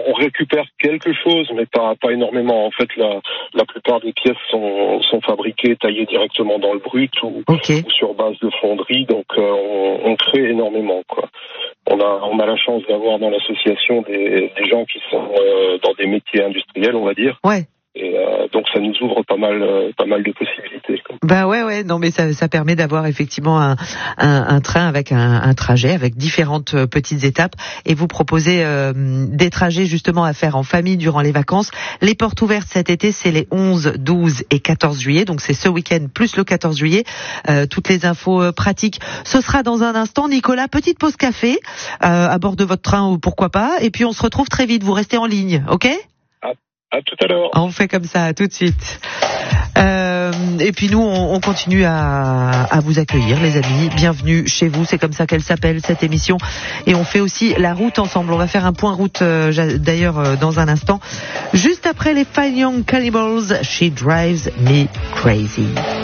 on récupère quelque chose, mais pas énormément. En fait, la plupart des pièces sont fabriquées, taillées directement dans le brut ou sur base de fonderie, donc on crée énormément, quoi. On a la chance d'avoir dans l'association des gens qui sont dans des métiers industriels, on va dire. Ouais. Et donc ça nous ouvre pas mal de possibilités, quoi. Bah ouais, non mais ça permet d'avoir effectivement un train avec un trajet avec différentes petites étapes, et vous proposez des trajets justement à faire en famille durant les vacances. Les portes ouvertes cet été, c'est les 11, 12 et 14 juillet, donc c'est ce week-end plus le 14 juillet. Toutes les infos pratiques, ce sera dans un instant. Nicolas, petite pause café à bord de votre train ou pourquoi pas, et puis on se retrouve très vite, vous restez en ligne, ok ? À tout à l'heure. On fait comme ça, à tout de suite. Et puis nous, on continue à vous accueillir, les amis. Bienvenue chez vous, c'est comme ça qu'elle s'appelle, cette émission. Et on fait aussi la route ensemble. On va faire un point route, d'ailleurs, dans un instant. Juste après les Fine Young Cannibals, She Drives Me Crazy.